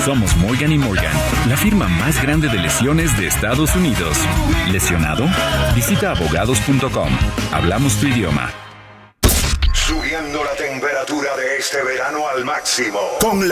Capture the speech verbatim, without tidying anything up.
Somos Morgan y Morgan, la firma más grande de lesiones de Estados Unidos. ¿Lesionado? Visita abogados punto com. Hablamos tu idioma. Subiendo la temperatura de este verano al máximo. Con la